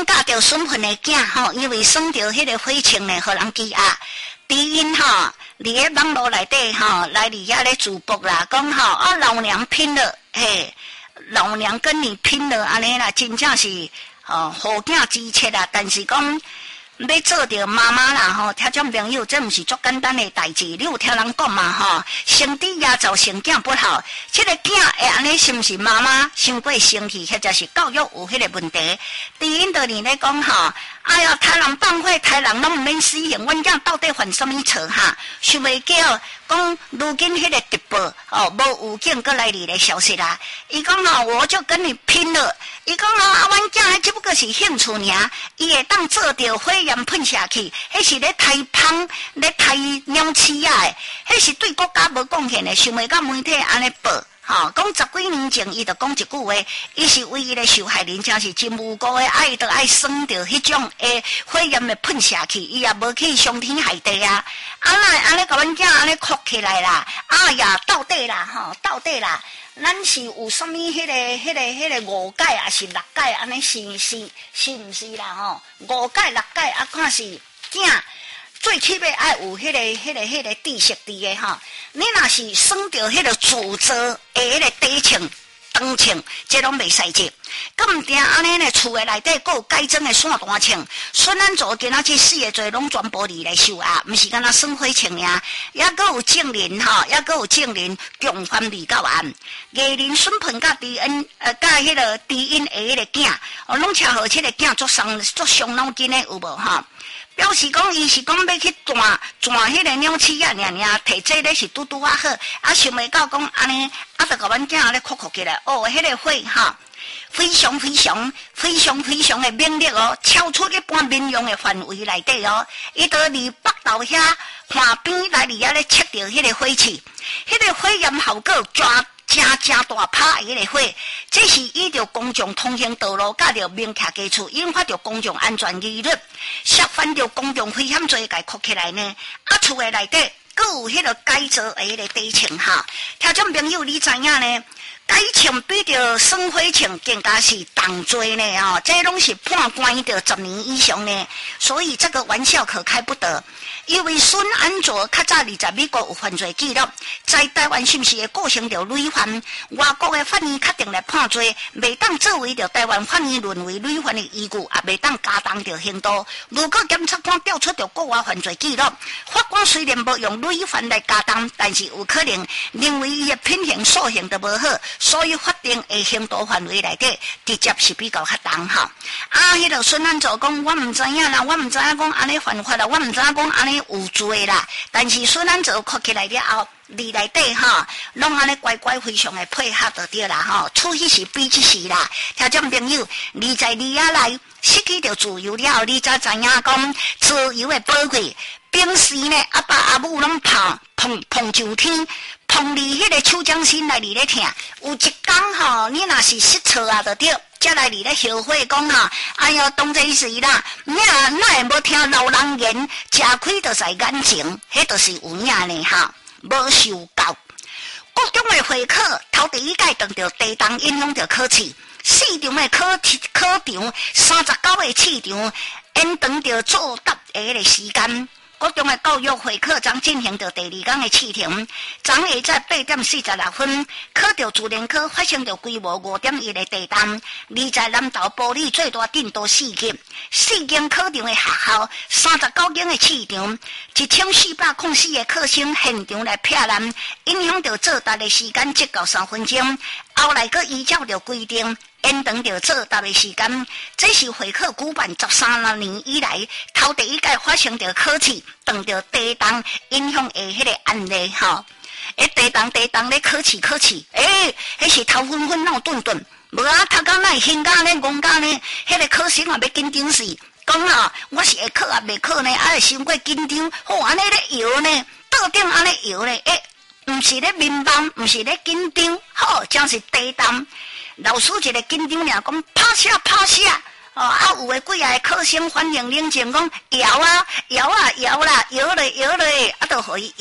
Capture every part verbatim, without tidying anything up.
因嫁着孙份的囝吼，因为耍着迄个火枪呢，互人欺压。敌因吼，伫个网络内底吼，来伫遐咧主播啦，讲吼啊老娘拼了，嘿，老娘跟你拼了，安尼啦，真正是吼好囝之切啦。但是讲要做着妈妈啦吼，听众朋友，这毋是足简单的代志。你有听人讲嘛吼？生子压造生囝不好，这个囝会安尼是毋是妈妈伤过生气，或者是教育有迄个问题？第一道理咧讲吼。哎呀，台人放火，台人拢毋免死刑，阮囝到底犯什么错哈？想袂叫讲，如今迄个直播哦，无有警过来你来消息啦。伊讲哦，我就跟你拼了。伊讲哦，啊，阮囝只不过是兴趣尔，伊会当做着火焰喷下去，迄是咧太芳，咧太鸟鼠啊诶，迄是对国家无贡献诶，想袂到媒体安尼报。吼，讲十几年前，伊就讲一句话，伊是唯一的受害人，真是真无辜的，爱都爱耍着迄种诶火焰的喷下去，伊也无去伤天害地啊！啊来安尼甲阮囝安尼哭起来啦！哎呀，到底啦吼，到底啦！咱是有啥物迄个、迄个、迄个五戒还是六戒？安尼是是是毋是啦吼？五戒六戒啊，看是囝。最起码爱有迄、那个、迄、那个、迄、那个知识伫诶吼，你若是耍着迄个自责诶，迄个底穿、长穿，这拢袂使接。咁毋定安尼咧，厝诶内底佫有改装诶线单穿，孙安祖今仔日四个罪拢全部伫来受压，毋是敢若耍火穿尔，也佫有证人吼，也佫有证人共犯离到案。艺人孙鹏甲迪恩呃，甲迄个迪恩诶迄个囝，哦，拢恰好即个囝足伤足伤脑筋诶，有无吼？表示讲，伊是讲要去转转迄个鸟鼠啊，尔尔摕这咧是拄拄啊好，啊想袂到讲安尼，啊就甲阮囝咧哭哭起来，哦，迄、那个火哈，非常非常非常非常的猛烈哦，超出一般民用的范围内底哦，伊到离北道遐岸边来伫遐咧测着迄个火器，迄、那个火焰效果抓。真真大拍迄个火，这是依着公众通行道路，甲着民客家厝，引发着公众安全疑虑，涉犯着公众危险罪，甲哭起来呢。啊，厝诶内底佫有迄个改造诶迄个地层哈，听众朋友你知影呢？改枪比着耍火枪更加是重罪呢哦，这拢是判关着十年以上呢，所以这个玩笑可开不得。因为孙安卓较早伫在美国有犯罪记录，在台湾是毋是会构成着累犯？外国的法院确定来判罪，袂当作为着台湾法院沦为累犯的依据，也袂当加重着刑度。如果检察官调出着国外犯罪记录，法官虽然无用累犯来加重，但是有可能认为伊的品行素行都无好。所以法定的刑度范围内底，直接是比较较重哈。啊，迄个孙安祖讲，我毋知影啦，我毋知影讲安尼犯法啦，我毋知影讲安尼有罪啦。但是孙安祖哭起来了后，里内底哈，拢安尼乖乖非常的配合就对啦哈。出迄时比即时啦，听众朋友，你在你啊来失去着自由了后，你才知影讲自由的宝贵。平时呢，阿爸阿母拢怕碰碰上天。碰你迄个手掌心来伫咧听，有一天吼，你若是失错啊，就对，才来伫咧后悔讲吼，哎哟，当这时啦，你啊哪会无听老人言，吃亏就在眼前，迄就是有影呢哈，无受教。各种的会考，头第一届当着地动影响着考试，四场的考考场，三十九个试场，延长着作答的迄个时间。各种的教育会考将进行到第二天的试场，昨下在八点四十六分，考着自然科发生着规模五点一的地动，而在南投埔里最大震度四级，四间考场的学校，三十九间的试场，一千四百零四个考生现场来避难，影响着作答的时间只到三分钟，后来佫依照着规定。延长着作答的时间，这是会考举办十三年以来头第一届发生着考试当着地动影响的迄个案例吼。诶，地动地动咧考试考试，诶，迄是头昏昏脑顿顿，无啊，头壳那心肝咧戆肝咧，迄个考生也要紧张死。讲啊，我是会考啊，未考呢，啊会伤过紧张，好安尼咧摇呢，桌顶安尼摇呢，诶，毋是咧迷茫，毋是咧紧张，好，真是地动。老师一个紧张俩讲拍下拍下，哦啊有诶几个考生反应冷静讲摇啊摇啊摇啦摇咧摇咧，啊都互伊摇，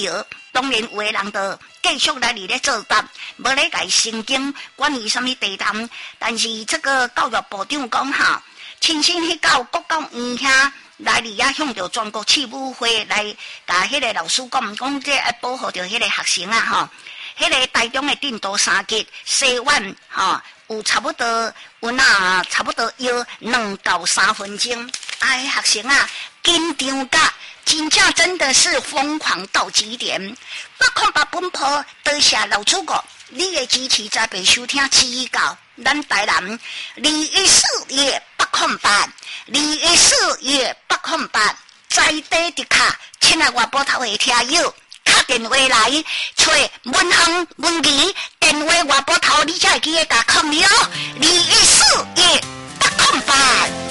当然有的人就继续来伫咧做答，无咧甲伊申请关于什么地谈。但是这个教育部长讲哈，亲身去到国教院遐来伫遐向着全国市委会来甲迄个老师讲，讲这要保护着迄个学生啊吼。迄个台中的定都三级西苑吼，有差不多有那差不多要两到三分钟。哎，学生啊，紧张甲真正真的是疯狂到极点。八空八本坡，多谢老祖国，你的支持才被收听指教。咱台南二一四月八空八，二一四月八空八，在地的卡，亲爱外波头的听友。打电话来，找文行文仪电话外波头，你才会记得甲控你哦。二一四月八空八。